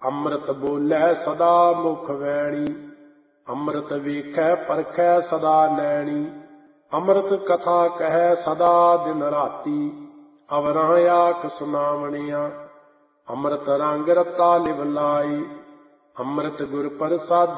ਅੰਮ੍ਰਿਤ ਬੋਲੇ ਸਦਾ ਮੁਖ ਵੈਣੀ, ਅੰਮ੍ਰਿਤ ਵੇਖੈ ਪਰਖੈ ਸਦਾ ਨੈਣੀ। ਅੰਮ੍ਰਿਤ ਕਥਾ ਕਹੈ ਸਦਾ ਦਿਨ ਰਾਤੀ, ਅਵਰਾਂ ਆਖ ਸੁਨਾਵਣੀਆਂ। ਅੰਮ੍ਰਿਤ ਰੰਗ ਰਤਾ ਲਿਵ ਲਾਈ, ਅੰਮ੍ਰਿਤ ਗੁਰ ਪ੍ਰਸਾਦੀ